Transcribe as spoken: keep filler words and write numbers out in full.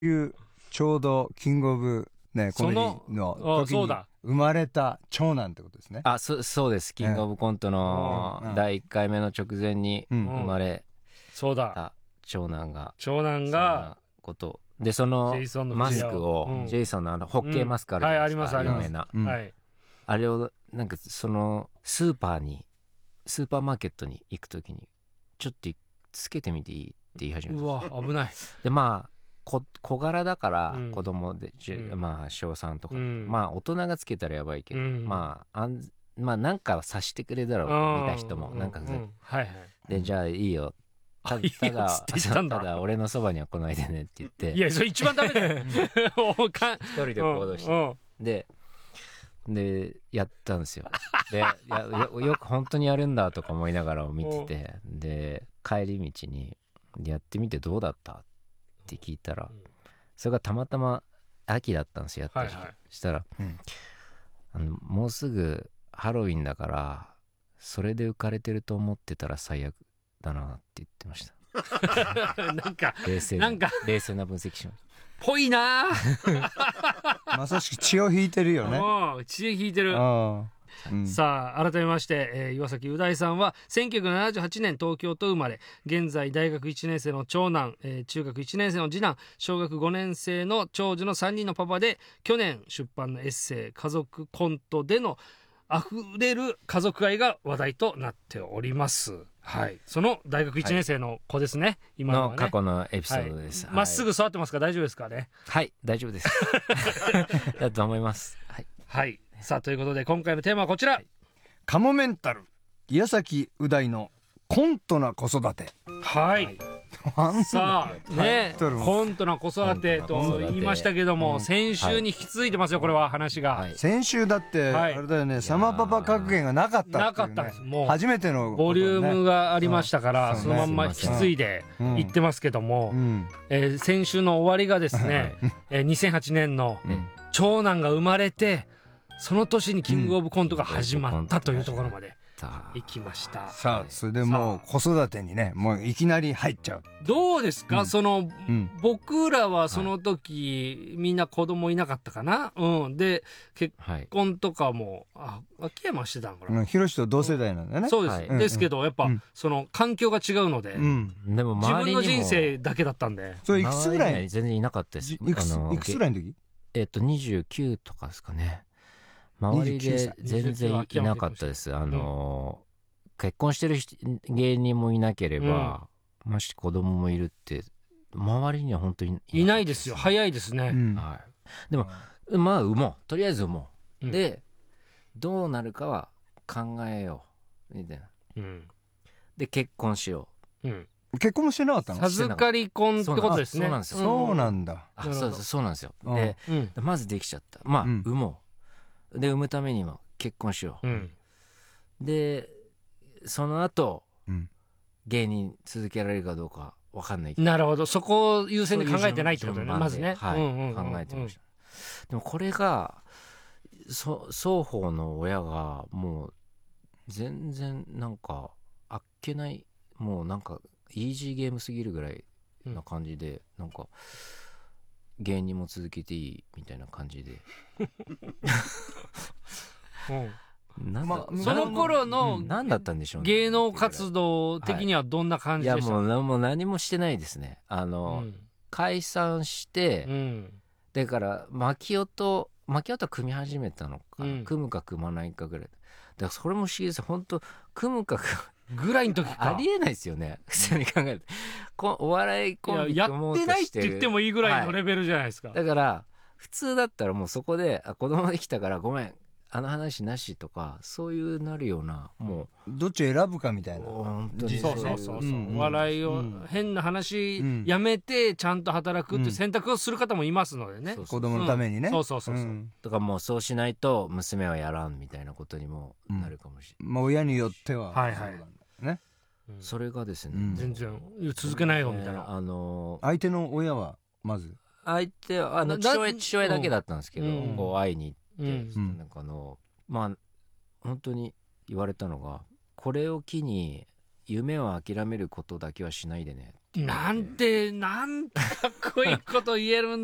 いうちょうどキングオブねコメディの時に生まれた長男ってことですね。 あ、そそうです。キングオブコントのだいいっかいめの直前に生まれた長男が長男がことで、そのマスクをジェイソンのあのホッケーマスクあるじゃないですか、有名な、あれをなんかそのスーパーにスーパーマーケットに行くときにちょっとつけてみていいって言い始めた。 うわ危ない。 でまあ小, 小柄だから子供で、うん、まあ小さんとか、うん、まあ大人がつけたらやばいけど、うん、まああんまあなんかはさしてくれるだろう、見た人もなんか、うんうんはいはい、でじゃあいいよ、た, ただただ俺のそばには来ないでねって言って、 いやそれ一番ダメだよ一人で行動して、うんうん、ででやったんですよ。でや よ, よく本当にやるんだとか思いながら見てて、で帰り道にやってみてどうだったって聞いたら、うん、それがたまたま秋だったんですよ、やった時期、はいはい、したら、うん、あのもうすぐハロウィンだからそれで浮かれてると思ってたら最悪だなって言ってましたなんか冷静 な, なんか冷静な分析しましたぽいなまさしく血を引いてるよね。 血を引いてる。うん、さあ改めまして、えー、岩崎う大さんはせんきゅうひゃくななじゅうはちねん東京と生まれ、現在大学いちねん生の長男、えー、中学いちねん生の次男、小学ごねん生の長女のさんにんのパパで、去年出版のエッセイ家族コントでのあふれる家族愛が話題となっております。はい、その大学いちねん生の子ですね、はい、今のはね、 の過去のエピソードです。 ま、はい、っすぐ座ってますか、大丈夫ですかね。 はい大丈夫ですだと思います。はい、 はい、さあということで今回のテーマはこちら、はい、 カモメンタル岩崎う大のコントな子育て。 はい、はい、さあね、コントな子育てと言いましたけども、先週に引き続いてますよ、これは話が、はい、 先週だってあれだよね、はい、サマパパ格言がなかったっていう、ね、 なかったです。もう初めての、ね、 ボリュームがありましたから、そのまんま引き継いでいってますけども、うんえー、先週の終わりがですね、えー、にせんはちねんの長男が生まれて、その年にキングオブコントが始まったというところまで行きました。 さあそれでもう子育てにね、もういきなり入っちゃう。 どうですか、うん、その、うん、僕らはその時、はい、みんな子供いなかったかな、うん、で結婚とかも、はい、あ秋山してたんかな、 ヒロシと同世代なんだよね、うん、 そうです、はい、ですけどやっぱ、うん、その環境が違うので、うん、でも自分の人生だけだったんで。 それいくつぐらい？ 全然いなかったです。 いくつ、いくつぐらいの時？ えっとにじゅうきゅうとかですかね。周りで全然いなかったです。あの、うん、結婚してる芸人もいなければ、うん、もし子供もいるって周りには本当に い, いないですよ。早いですね、うんはい、でも、うん、まあ産もうとりあえず産もう、うん、でどうなるかは考えようみたいな、うん、で結婚しよう、うん、 結婚もしてなかったの？ 授かり婚ってことですね。 そうなんですよ。 そうなんだ。 あ、そうそうなんですよ。で、うん、まずできちゃった。まあ、うん、産もうで産むためにも結婚しよう、うん、でその後、うん、芸人続けられるかどうか分かんないけど。 なるほど、そこを優先で考えてないってことね、まずね、 はい、うんうんうんうん、考えてました。でもこれがそ双方の親がもう全然なんかあっけない、もうなんかイージーゲームすぎるぐらいな感じで、うん、なんか芸人も続けていいみたいな感じで、 うんまあ、その頃の何だったんでしょうね、 芸能活動的にはどんな感じでした？ はい、いやもう、もう何もしてないですね。あの、うん、解散して、うん、だから牧雄と牧雄と組み始めたのか、うん、組むか組まないかぐらいだからそれも不思議です。本当組むかぐらいの時かありえないですよね、普通に考えて。お笑いコンビやってないって言ってもいいぐらいのレベルじゃないですか、はい、 だから普通だったらもうそこであ子供できたからごめんあの話なしとかそういうなるような、もうどっちを選ぶかみたいな、 本当にそうそうそうそう、うん、笑いを、うん、変な話やめてちゃんと働くっていう選択をする方もいますのでね、うん、 子供のためにね、 そうそうそうそう、うん、 とかもうそうしないと娘はやらんみたいなことにもなるかもしれない、 うん、まあ親によってははいはいね、それがですね、うん、 全然続けないよみたいな、えー、あのー、相手の親はまず相手はあの父親父親だけだったんですけど、うん、こう会いに行って、うん、なんかあのまあ本当に言われたのが、これを機に夢を諦めることだけはしないでねっていうなんてなんてかっこいいこと言えるん